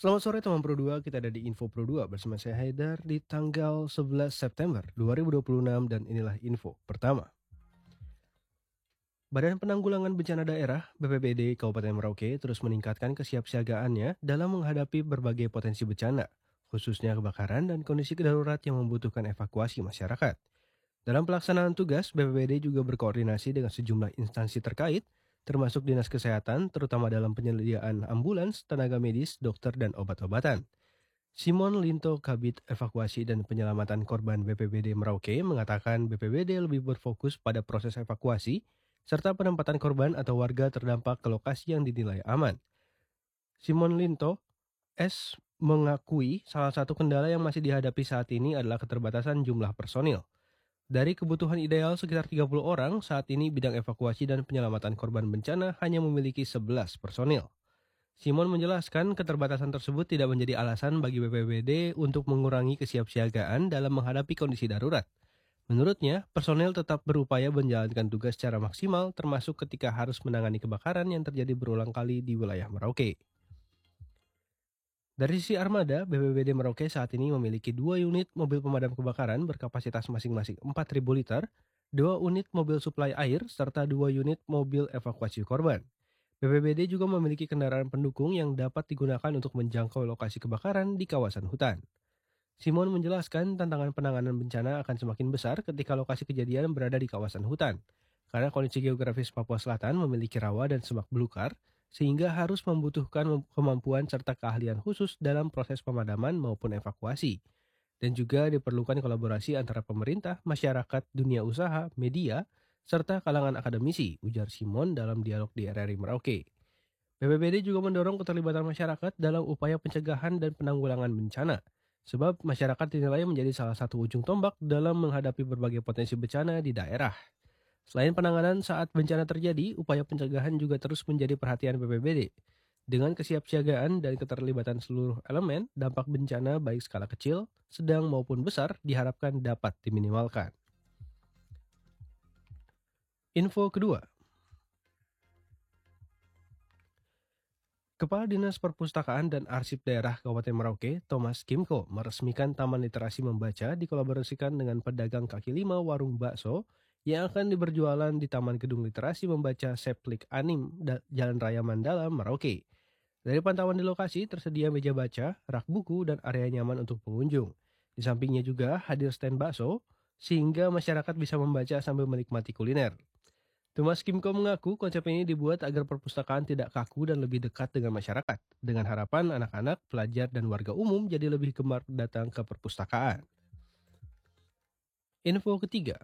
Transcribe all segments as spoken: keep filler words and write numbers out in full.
Selamat sore teman Pro dua, kita ada di Info Pro dua bersama saya Haidar di tanggal sebelas September dua ribu dua puluh enam dan inilah info pertama. Badan Penanggulangan Bencana Daerah B P B D Kabupaten Merauke terus meningkatkan kesiapsiagaannya dalam menghadapi berbagai potensi bencana, khususnya kebakaran dan kondisi darurat yang membutuhkan evakuasi masyarakat. Dalam pelaksanaan tugas, B P B D juga berkoordinasi dengan sejumlah instansi terkait, termasuk Dinas Kesehatan, terutama dalam penyediaan ambulans, tenaga medis, dokter, dan obat-obatan. Simon Linto, Kabid Evakuasi dan Penyelamatan Korban B P B D Merauke, mengatakan B P B D lebih berfokus pada proses evakuasi serta penempatan korban atau warga terdampak ke lokasi yang dinilai aman. Simon Linto S mengakui salah satu kendala yang masih dihadapi saat ini adalah keterbatasan jumlah personil. Dari kebutuhan ideal sekitar tiga puluh orang, saat ini bidang evakuasi dan penyelamatan korban bencana hanya memiliki sebelas personil. Simon menjelaskan keterbatasan tersebut tidak menjadi alasan bagi B P B D untuk mengurangi kesiapsiagaan dalam menghadapi kondisi darurat. Menurutnya, personel tetap berupaya menjalankan tugas secara maksimal termasuk ketika harus menangani kebakaran yang terjadi berulang kali di wilayah Merauke. Dari sisi armada, B P B D Merauke saat ini memiliki dua unit mobil pemadam kebakaran berkapasitas masing-masing empat ribu liter, dua unit mobil suplai air, serta dua unit mobil evakuasi korban. B P B D juga memiliki kendaraan pendukung yang dapat digunakan untuk menjangkau lokasi kebakaran di kawasan hutan. Simon menjelaskan tantangan penanganan bencana akan semakin besar ketika lokasi kejadian berada di kawasan hutan, karena kondisi geografis Papua Selatan memiliki rawa dan semak belukar, sehingga harus membutuhkan mem- kemampuan serta keahlian khusus dalam proses pemadaman maupun evakuasi. Dan juga diperlukan kolaborasi antara pemerintah, masyarakat, dunia usaha, media, serta kalangan akademisi, ujar Simon dalam dialog di R R I Merauke. B P B D juga mendorong keterlibatan masyarakat dalam upaya pencegahan dan penanggulangan bencana, sebab masyarakat dinilai menjadi salah satu ujung tombak dalam menghadapi berbagai potensi bencana di daerah. Selain penanganan saat bencana terjadi, upaya pencegahan juga terus menjadi perhatian B P B D. Dengan kesiapsiagaan dan keterlibatan seluruh elemen, dampak bencana baik skala kecil, sedang maupun besar diharapkan dapat diminimalkan. Info kedua, Kepala Dinas Perpustakaan dan Arsip Daerah Kabupaten Merauke, Thomas Kimko, meresmikan Taman Literasi Membaca dikolaborasikan dengan pedagang kaki lima warung bakso yang akan diberjualan di Taman Gedung Literasi Membaca Seplik Anim, Da- Jalan Raya Mandala, Merauke. Dari pantauan di lokasi, tersedia meja baca, rak buku, dan area nyaman untuk pengunjung. Di sampingnya juga hadir stand bakso, sehingga masyarakat bisa membaca sambil menikmati kuliner. Thomas Kimko mengaku konsep ini dibuat agar perpustakaan tidak kaku dan lebih dekat dengan masyarakat, dengan harapan anak-anak, pelajar, dan warga umum jadi lebih gemar datang ke perpustakaan. Info ketiga,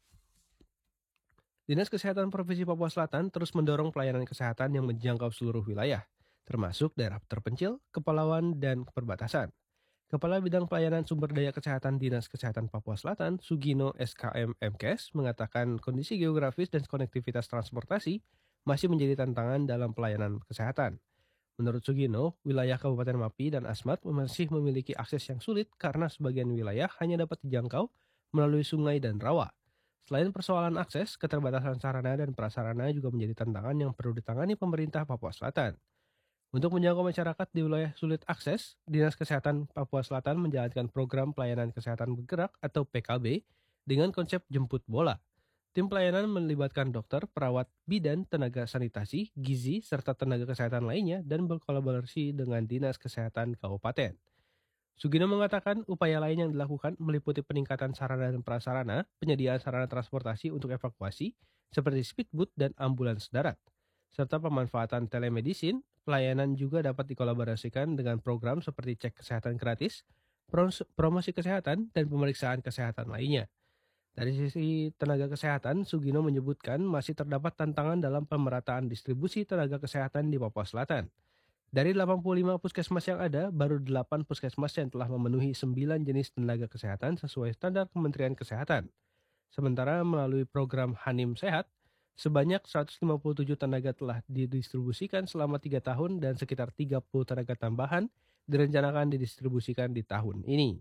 Dinas Kesehatan Provinsi Papua Selatan terus mendorong pelayanan kesehatan yang menjangkau seluruh wilayah, termasuk daerah terpencil, kepulauan, dan perbatasan. Kepala Bidang Pelayanan Sumber Daya Kesehatan Dinas Kesehatan Papua Selatan, Sugino S K M M K E S, mengatakan kondisi geografis dan konektivitas transportasi masih menjadi tantangan dalam pelayanan kesehatan. Menurut Sugino, wilayah Kabupaten Mapi dan Asmat masih memiliki akses yang sulit karena sebagian wilayah hanya dapat dijangkau melalui sungai dan rawa. Selain persoalan akses, keterbatasan sarana dan prasarana juga menjadi tantangan yang perlu ditangani pemerintah Papua Selatan. Untuk menjangkau masyarakat di wilayah sulit akses, Dinas Kesehatan Papua Selatan menjalankan program pelayanan kesehatan bergerak atau P K B dengan konsep jemput bola. Tim pelayanan melibatkan dokter, perawat, bidan, tenaga sanitasi, gizi, serta tenaga kesehatan lainnya dan berkolaborasi dengan Dinas Kesehatan Kabupaten. Sugino mengatakan upaya lain yang dilakukan meliputi peningkatan sarana dan prasarana, penyediaan sarana transportasi untuk evakuasi, seperti speedboat dan ambulans darat, serta pemanfaatan telemedicine. Pelayanan juga dapat dikolaborasikan dengan program seperti cek kesehatan gratis, pros- promosi kesehatan, dan pemeriksaan kesehatan lainnya. Dari sisi tenaga kesehatan, Sugino menyebutkan masih terdapat tantangan dalam pemerataan distribusi tenaga kesehatan di Papua Selatan. Dari delapan puluh lima puskesmas yang ada, baru delapan puskesmas yang telah memenuhi sembilan jenis tenaga kesehatan sesuai standar Kementerian Kesehatan. Sementara melalui program Hanim Sehat, sebanyak seratus lima puluh tujuh tenaga telah didistribusikan selama tiga tahun dan sekitar tiga puluh tenaga tambahan direncanakan didistribusikan di tahun ini.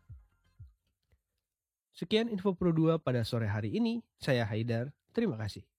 Sekian info Pro dua pada sore hari ini, saya Haidar, terima kasih.